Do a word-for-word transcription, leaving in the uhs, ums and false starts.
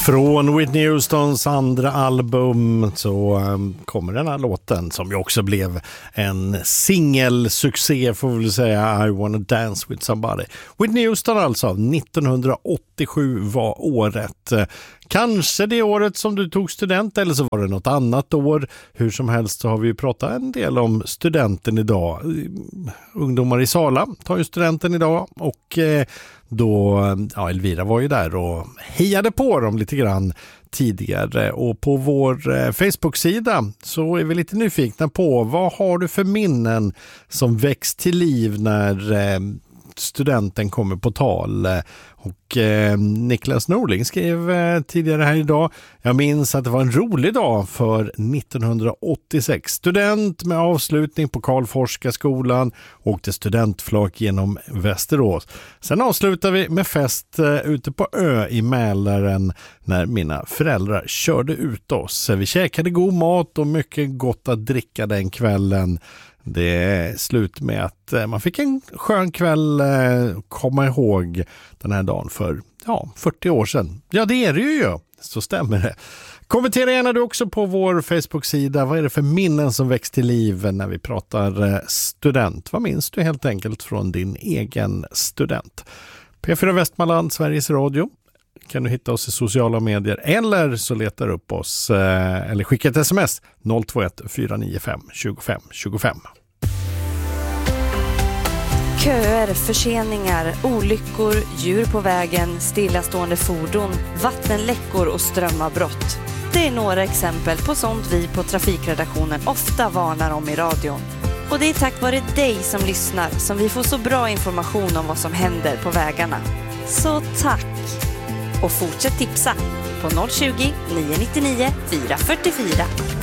Från Whitney Houstons andra album så um, kommer den här låten som ju också blev en singelsuccé, får vi säga, I wanna dance with somebody. Whitney Houston alltså, nittonhundraåttiosju var året. Kanske det året som du tog student, eller så var det något annat år. Hur som helst så har vi ju pratat en del om studenten idag. Ungdomar i Sala tar ju studenten idag och eh, då, ja, Elvira var ju där och hejade på dem lite grann tidigare. Och på vår eh, Facebook-sida så är vi lite nyfikna på vad har du för minnen som väcks till liv när eh, studenten kommer på tal. Och eh, Niklas Norling skrev eh, tidigare här idag: jag minns att det var en rolig dag för nittonhundraåttiosex. Student med avslutning på Karl Forska skolan och till studentflak genom Västerås. Sen avslutar vi med fest eh, ute på Ö i Mälaren när mina föräldrar körde ut oss. Vi käkade god mat och mycket gott att dricka den kvällen. Det är slut med att man fick en skön kväll, komma ihåg den här dagen för ja, fyrtio år sedan. Ja, det är det ju, så stämmer det. Kommentera gärna du också på vår Facebook-sida. Vad är det för minnen som väcks till liv när vi pratar student? Vad minns du helt enkelt från din egen student? P fyra Västmanland, Sveriges Radio. Kan du hitta oss i sociala medier eller så letar du upp oss eh, eller skicka ett sms noll två ett fyra nio fem två fem två fem. Köer, förseningar, olyckor, djur på vägen, stillastående fordon, vattenläckor och strömavbrott. Det är några exempel på sånt vi på trafikredaktionen ofta varnar om i radion. Och det är tack vare dig som lyssnar som vi får så bra information om vad som händer på vägarna. Så tack! Och fortsätt tipsa på noll tjugo, nio nio nio, fyra fyra fyra.